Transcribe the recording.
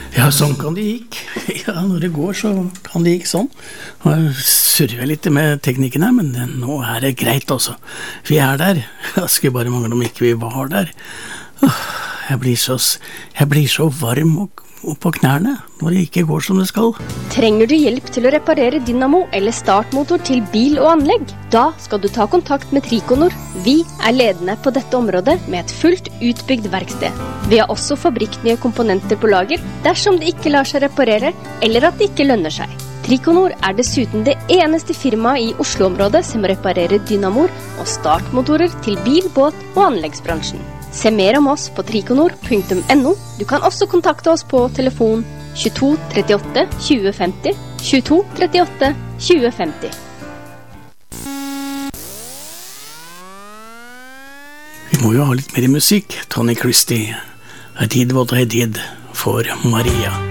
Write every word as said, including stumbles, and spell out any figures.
Ja, sånn kan det gikk. Ja, når det går, så kan det gikk sånn. Nå surrer jeg litt med teknikken her, men nå er det greit også. Vi er der. Jeg skulle bare mangle om ikke vi var der. Jeg blir så, jeg blir så varm og, og på knærne når det ikke går som det skal. Trenger du hjelp til å reparere dynamo eller startmotor til bil og anlegg? Da skal du ta kontakt med Trikonor. Vi er ledende på dette området med et fullt utbygd verksted. Vi har også fabrikknye komponenter på lager dersom det ikke lar seg reparere eller at det ikke lønner seg. Trikonor er dessuten det eneste firmaet i Oslo-området som reparerer dynamoer og startmotorer til bil, båt og anleggsbransjen. Se mer om oss på trikonor punktum no. Du kan også kontakte oss på telefon tjueto trettiåtte tjue femti, tjueto trettiåtte tjue femti. Vi må jo ha litt mer musikk. Tony Christie, I did what I did for Maria.